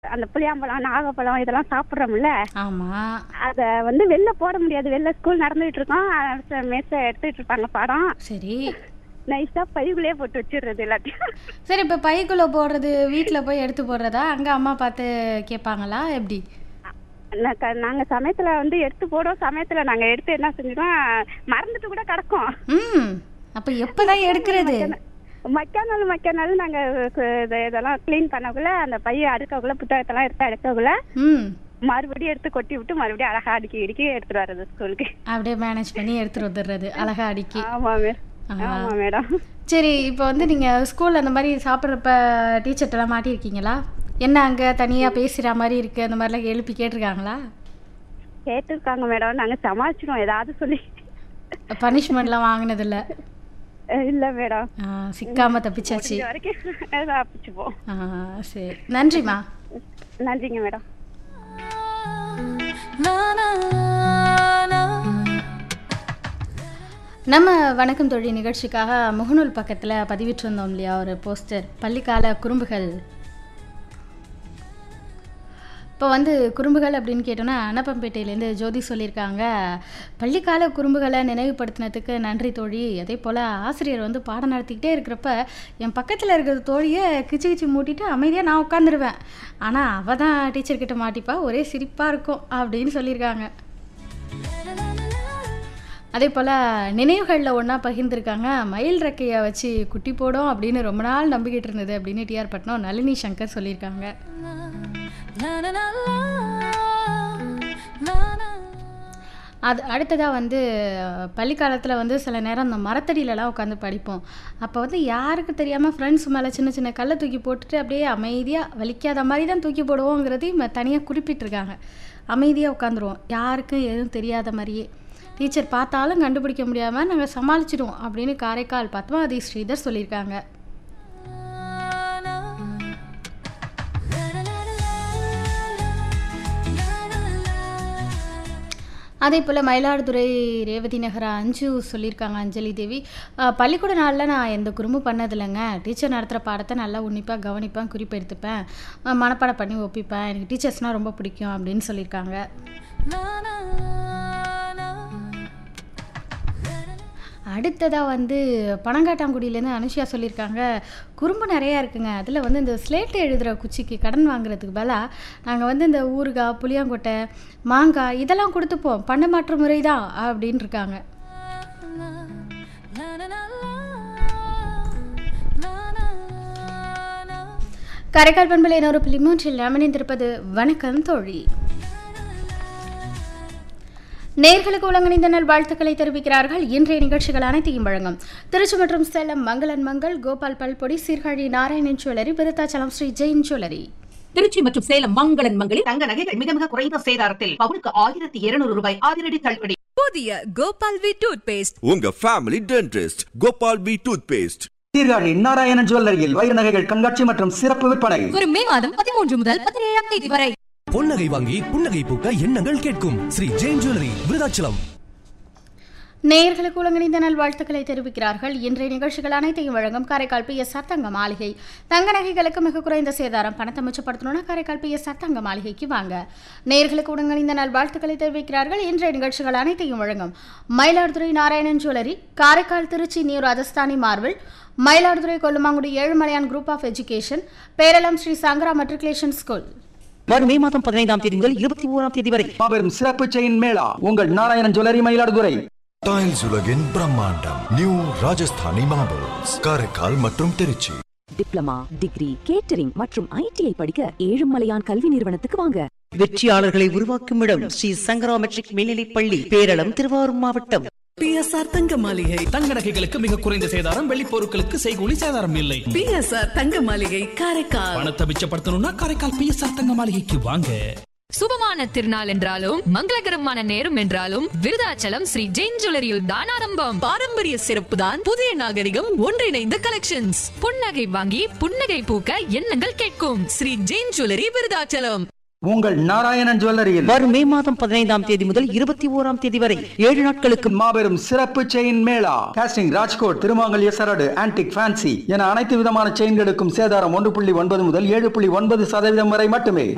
அந்த புளியாம்பழம், நாகப்பழம் இதெல்லாம் சாப்பிடுறோம்ல. ஆமா. அத வெளில போட முடியாது. வெளில ஸ்கூல் நடந்துட்டு இருக்கோம். மேச எடுத்துட்டு இருப்பாங்க பாடம். சரி. நைஸா பைக்குள்ளே போட்டு வச்சிடுறது எல்லாத்தையும். சரி, இப்ப பைக்குள்ள போடுறது வீட்ல போய் எடுத்து போடுறதா? அங்க அம்மா பார்த்து கேட்பாங்களா எப்படி? நாங்க சமயத்துல எடுத்து போடுவோம். சமயத்துல நாங்க எடுத்து என்ன செஞ்சிடுவோம், மறந்துட்டு கூட கிடக்கும். அப்ப எப்பதான் எடுக்கிறது? மக்கானாலும் நாங்க இதெல்லாம் கிளீன் பண்ணக்குள்ள, அந்த பைய அடுக்கக்குள்ள, புத்தகத்தெல்லாம் எடுத்து அடுக்கக்குள்ள மறுபடியும் எடுத்து கொட்டி விட்டு மறுபடியும் அழகா அடுக்கி இடுக்கி எடுத்துட்டு வர்றது ஸ்கூலுக்கு. அப்படியே மேனேஜ் பண்ணி எடுத்துட்டு வந்துடுறது அழகா அடுக்கி. ஆமா மேடம். சரி, இப்போ நீங்க ஸ்கூல்ல அந்த மாதிரி சாப்பிட்றப்ப டீச்சர்ட்டெல்லாம் மாட்டியிருக்கீங்களா? என்ன அங்க தனியா பேசுற மாதிரி இருக்கு, அந்த மாதிரிலாம் எழுப்பி கேட்டிருக்காங்களா? கேட்டிருக்காங்க மேடம். நாங்க சமாளிச்சிடுவோம் ஏதாவது சொல்லி. பனிஷ்மெண்ட்லாம் வாங்கினது இல்ல? இல்ல மேடம். சிக்காம தப்பிச்சாச்சு. வரைக்கும் தப்பிச்சுப்போம். சரி, நன்றிமா. நன்றிங்க மேடம். நம்ம வணக்கம் தோழி நிகழ்ச்சிக்காக முகநூல் பக்கத்தில் பதிவிட்டிருந்தோம் இல்லையா ஒரு போஸ்டர், பள்ளிக்கால குறும்புகள். இப்போ குறும்புகள் அப்படின்னு கேட்டோன்னா அனப்பம்பேட்டையிலேருந்து ஜோதி சொல்லியிருக்காங்க, பள்ளிக்கால குறும்புகளை நினைவுபடுத்தினதுக்கு நன்றி தோழி. அதே போல் ஆசிரியர் பாடம் நடத்திக்கிட்டே இருக்கிறப்ப என் பக்கத்தில் இருக்கிற தோழியை கிச்சு கிச்சு மூட்டிட்டு அமைதியாக நான் உட்காந்துருவேன். ஆனால் அவள் தான் டீச்சர்கிட்ட மாட்டிப்பா, ஒரே சிரிப்பாக இருக்கும் அப்படின்னு சொல்லியிருக்காங்க. அதே போல் நினைவுகளில் ஒன்றா பகிர்ந்துருக்காங்க, மயில் ரெக்கையை வச்சு குட்டி போடும் அப்படின்னு ரொம்ப நாள் நம்பிக்கிட்டு இருந்தது அப்படின்னு டிஆர் பட்னம் நளினி சங்கர் சொல்லியிருக்காங்க. அது அடுத்ததாக பள்ளிக்காலத்தில் சில நேரம் அந்த மரத்தடியிலலாம் உட்காந்து படிப்போம். அப்போ யாருக்கு தெரியாமல் ஃப்ரெண்ட்ஸ் மேலே சின்ன சின்ன கல்லை தூக்கி போட்டுட்டு அப்படியே அமைதியாக வலிக்காத மாதிரி தான் தூக்கி போடுவோங்கிறதையும் தனியாக குறிப்பிட்டிருக்காங்க. அமைதியாக உட்காந்துருவோம், யாருக்கும் எதுவும் தெரியாத மாதிரியே. டீச்சர் பார்த்தாலும் கண்டுபிடிக்க முடியாமல் நாங்கள் சமாளிச்சிடுவோம் அப்படின்னு காரைக்கால் பத்மாவதி ஸ்ரீதர் சொல்லியிருக்காங்க. அதே போல் மயிலாடுதுறை ரேவதி நகர அஞ்சு சொல்லியிருக்காங்க, அஞ்சலி தேவி. பள்ளிக்கூட நாளில் நான் எந்த குறும்பு பண்ணதில்லைங்க. டீச்சர் நடத்துகிற பாடத்தை நல்லா உன்னிப்பாக கவனிப்பேன், குறிப்பு எடுத்துப்பேன், மனப்பாடம் பண்ணி ஒப்பிப்பேன். எனக்கு டீச்சர்ஸ்னால் ரொம்ப பிடிக்கும் அப்படின்னு சொல்லியிருக்காங்க. அடுத்ததாக பனங்காட்டாங்குடியிலேருந்து அனுஷியா சொல்லியிருக்காங்க, குறும்பு நிறையா இருக்குங்க. அதில் இந்த ஸ்லேட்டு எழுதுகிற குச்சிக்கு கடன் வாங்குறதுக்கு பதிலாக நாங்கள் இந்த ஊறுகாய், புளியாங்கொட்டை, மாங்காய் இதெல்லாம் கொடுத்துப்போம். பண்ட மாற்று முறை தான் அப்படின்னு இருக்காங்க. காரைக்கால் பண்பலை 100.3 அமர்ந்திருப்பது வணக்கம் தோழி. நேர்களுக்கு உலகணிந்த நல் வாழ்த்துக்களை தெரிவிக்கிறார்கள். இன்றைய நிகழ்ச்சிகள் அனைத்தையும் வழங்கும் திருச்சி மற்றும் சேலம் மங்களன் மங்கள், கோபால் பல்பொடி, சீர்காழி நாராயணன் ஜுவல்லரி, விருத்தாச்சலம் ஸ்ரீ ஜெயின் ஜுவல்லரி. திருச்சி மற்றும் சேலம் மங்களன் மங்களில் தங்க நகைகள் மிக மிக குறைந்த சேதாரத்தில் பவுனுக்கு 1200 ரூபாய் அதிரடி தள்ளுபடி. புதிய கோபால் வி டூத் பேஸ்ட், உங்க family dentist Gopal we tooth paste. Sirkazhi Narayanan ஜுவல்லரியில் வைர நகைகள் கண்காட்சி மற்றும் சிறப்பு விற்பனை வரும் மே மாதம் 13 முதல் 17ஆம் தேதி வரை. பொன்னகை வாங்கி புன்னகை பூக்க எண்ணங்கள் கேட்கும் ஸ்ரீ ஜெயின் ஜுவல்லரி, விருதாச்சலம். நேயர்களுக்கு உலகணிந்த நல் வாழ்த்துக்களை தெரிவிக்கிறார்கள். இன்றைய நிகழ்ச்சிகள் அனைத்தையும் வழங்கும் காரைக்கால் PSR தங்க மாளிகை. தங்க நகைகளுக்கு மிக குறைந்த சேதாரம். பணத்தை மிச்சப்படுத்தணும்னா காரைக்கால் PSR தங்க மாளிகைக்கு வாங்க. நேயர்களுக்கு உலகணிந்த நல் வாழ்த்துக்களை தெரிவிக்கிறார்கள். இன்றைய நிகழ்ச்சிகள் அனைத்தையும் வழங்கும் Mayiladuthurai Narayanan jewellery, Karaikal Trichy new Rajasthani marble, Mayiladuthurai Kollumangudi Ezhumalaiyan group of education, Peralam Sri Sankara matriculation school. வரும் மே மாதம் 15ஆம் தேதி முதல் 21ஆம் தேதி வரை மாபெரும் சிறப்பு செயின் மேளா உங்கள் நாராயணன் ஜுவல்லரி மயிலாடுதுறை. டைல்ஸ் உலகின் பிரம்மாண்டம் நியூ ராஜஸ்தானி மார்பிள்ஸ், காரைக்கால் மற்றும் திருச்சி. டிப்ளமா, டிகிரி, கேட்டரிங் மற்றும் ITI படிக்க ஏழுமலையான் கல்வி நிறுவனத்துக்கு வாங்க. வெற்றியாளர்களை உருவாக்கும் இடம் ஸ்ரீ சங்கரா மெட்ரிக் மேல்நிலைப் பள்ளி, பேரளம், திருவாரூர் மாவட்டம். PSR தங்க மாளிகை. தங்க நகைகளுக்கு மிக குறைந்த சேதாரம், வெள்ளி பொருட்களுக்கு செய்கூலி சேதாரம் இல்லை. PSR தங்க மாளிகை, காரைக்கால். பணத்தை மிச்சப்படுத்தணும்னா காரைக்கால் PSR தங்க மாளிகைக்கு வாங்க. சுபமான திருநாள் என்றாலும் மங்களகரமான நேரம் என்றாலும் விருதாச்சலம் ஸ்ரீ ஜெயின் ஜுவல்லரியில் தான் ஆரம்பம். பாரம்பரிய சிறப்பு தான் புதிய நாகரிகம் ஒன்றிணைந்த கலெக்ஷன்ஸ். புன்னகை வாங்கி புன்னகை பூக்க எண்ணங்கள் கேட்கும் ஸ்ரீ ஜெயின் ஜுவல்லரி, விருதாச்சலம். உங்கள் நாராயணன் ஜுவல்லரியில் வரும் மே மாதம் 15ஆம் தேதி முதல் 21ஆம் தேதி வரை 7 நாட்களுக்கு மாபெரும் சிறப்பு செயின் மேளா. காஸ்டிங், ராஜ்கோட், திருமாங்கல்ய சரடு, ஆன்டிக், ஃபேன்சி என அனைத்து விதமான செயின்களுக்கும் சேதாரம் 1.9 முதல் 7.9% வரை மட்டுமே.